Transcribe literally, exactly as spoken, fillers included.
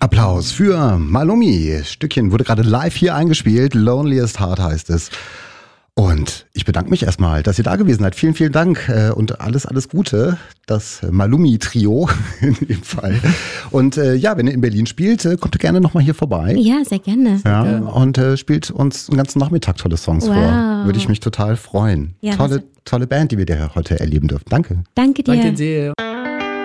Applaus für Malumi. Stückchen wurde gerade live hier eingespielt. Loneliest Heart heißt es. Und ich bedanke mich erstmal, dass ihr da gewesen seid. Vielen, vielen Dank und alles, alles Gute. Das Malumi-Trio in dem Fall. Und äh, ja, wenn ihr in Berlin spielt, kommt ihr gerne nochmal hier vorbei. Ja, sehr gerne. Ja, sehr gerne. Und äh, spielt uns den ganzen Nachmittag tolle Songs wow. vor. Würde ich mich total freuen. Ja, tolle, tolle Band, die wir dir heute erleben dürfen. Danke. Danke dir. Danke sehr.